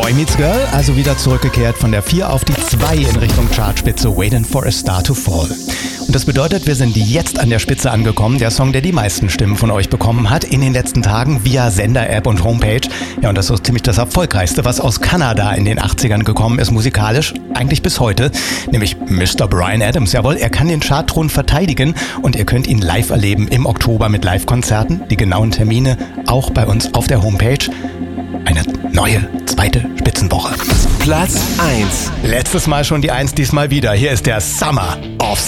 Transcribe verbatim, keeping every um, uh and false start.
Boy Meets Girl, also wieder zurückgekehrt von der vier auf die zwei in Richtung Chartspitze, Waiting for a Star to Fall. Und das bedeutet, wir sind jetzt an der Spitze angekommen, der Song, der die meisten Stimmen von euch bekommen hat in den letzten Tagen via Sender-App und Homepage. Ja, und das ist so ziemlich das Erfolgreichste, was aus Kanada in den achtzigern gekommen ist, musikalisch, eigentlich bis heute, nämlich Mister Bryan Adams. Jawohl, er kann den Chartthron verteidigen und ihr könnt ihn live erleben im Oktober mit Live-Konzerten. Die genauen Termine auch bei uns auf der Homepage. Eine neue, zweite Spitzenwoche. Platz eins. Letztes Mal schon die eins, diesmal wieder. Hier ist der Summer of